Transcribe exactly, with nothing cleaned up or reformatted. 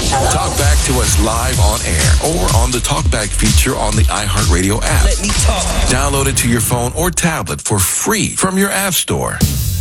Talk back to us live on air or on the TalkBack feature on the iHeartRadio app. Let me talk. Download it to your phone or tablet for free from your app store.